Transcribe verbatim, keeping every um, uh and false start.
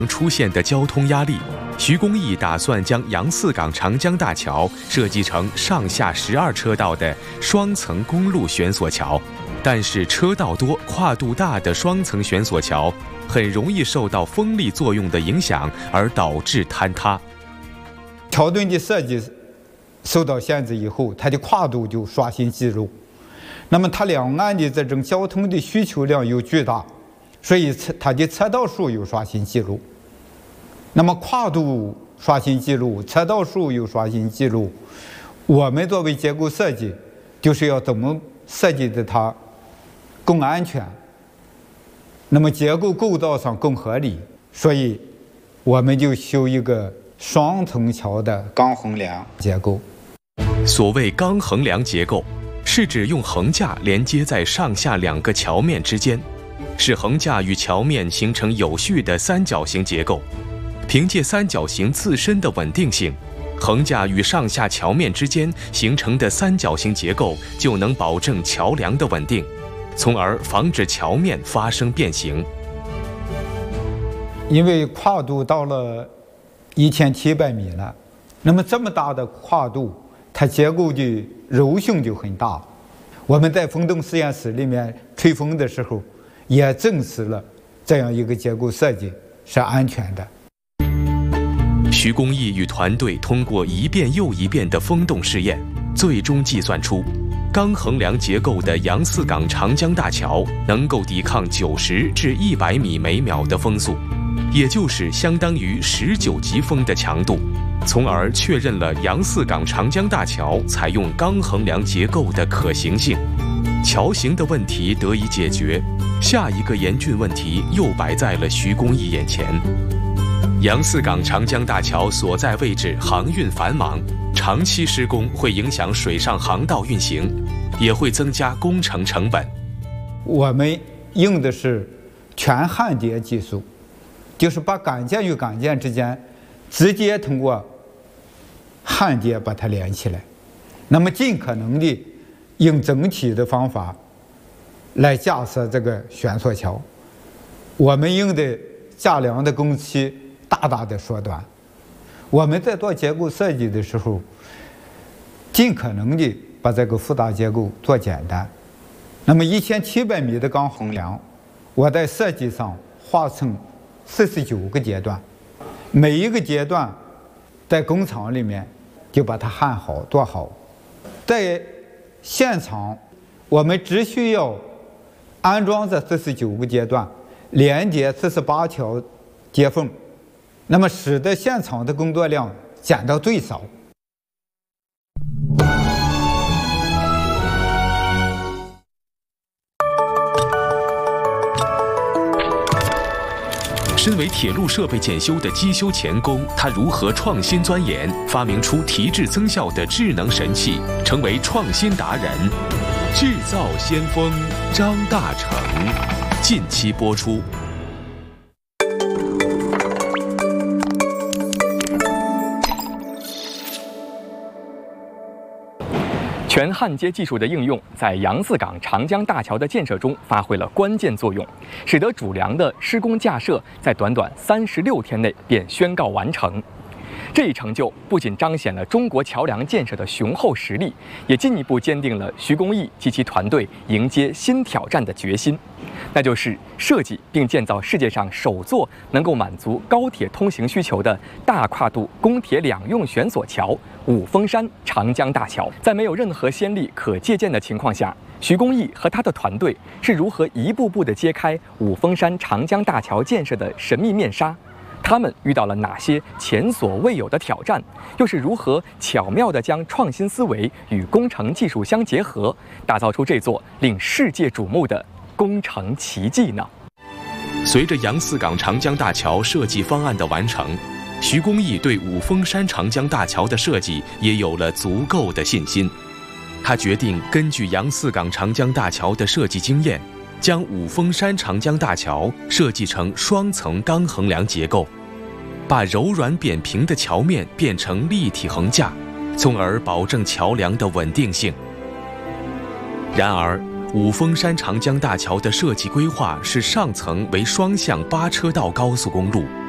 出现的交通压力，徐公义打算将杨四港长江大桥设计成上下十二车道的双层公路悬索桥。但是车道多、跨度大的双层悬索桥很容易受到风力作用的影响，而导致坍塌。 桥墩的设计受到限制以后，它的跨度就刷新记录。那么它两岸的这种交通的需求量又巨大，所以它的车道数又刷新记录。那么跨度刷新记录，车道数又刷新记录。我们作为结构设计，就是要怎么设计的它更安全，那么结构构造上更合理，所以我们就修一个双层桥的钢横梁结构。 所谓钢横梁结构，是指用横架连接在上下两个桥面之间，使横架与桥面形成有序的三角形结构。凭借三角形自身的稳定性，横架与上下桥面之间形成的三角形结构就能保证桥梁的稳定，从而防止桥面发生变形。 因为跨度到了一千七百米了，那么这么大的跨度，它结构的柔性就很大。我们在风洞实验室里面吹风的时候，也证实了这样一个结构设计是安全的。 徐公义与团队通过一遍又一遍的风洞试验，最终计算出钢横梁结构的杨四港长江大桥能够抵抗九十至一百米每秒的风速，也就是相当于十九级风的强度，从而确认了杨四港长江大桥采用钢横梁结构的可行性。桥型的问题得以解决，下一个严峻问题又摆在了徐公义眼前。杨四港长江大桥所在位置航运繁忙，长期施工会影响水上航道运行，也会增加工程成本。 我们用的是全焊接技术，就是把杆件与杆件之间直接通过焊接把它连起来，那么尽可能的用整体的方法来架设这个悬索桥。我们用的架梁的工期大大的缩短。我们在做结构设计的时候，尽可能的把这个复杂结构做简单。那么一千七百米的钢横梁，我在设计上划成四十九个阶段，每一个阶段在工厂里面就把它焊好做好。在现场我们只需要安装这四十九个阶段，连接四十八条接缝，那么使得现场的工作量减到最少。 身为铁路设备检修的机修钳工，他如何创新钻研，发明出提质增效的智能神器，成为创新达人？制造先锋张大成，近期播出。 全焊接技术的应用在杨四港长江大桥的建设中发挥了关键作用，使得主梁的施工架设在短短三十六天内便宣告完成。这一成就不仅彰显了中国桥梁建设的雄厚实力，也进一步坚定了徐公义及其团队迎接新挑战的决心，那就是设计并建造世界上首座能够满足高铁通行需求的大跨度公铁两用悬索桥——五峰山长江大桥。在没有任何先例可借鉴的情况下，徐公义和他的团队是如何一步步地揭开五峰山长江大桥建设的神秘面纱？他们遇到了哪些前所未有的挑战？又是如何巧妙地将创新思维与工程技术相结合，打造出这座令世界瞩目的工程奇迹呢？ 随着杨四港长江大桥设计方案的完成，徐公义对五峰山长江大桥的设计也有了足够的信心。他决定根据杨四港长江大桥的设计经验，将五峰山长江大桥设计成双层钢横梁结构，把柔软扁平的桥面变成立体横架，从而保证桥梁的稳定性。然而，五峰山长江大桥的设计规划是上层为双向八车道高速公路，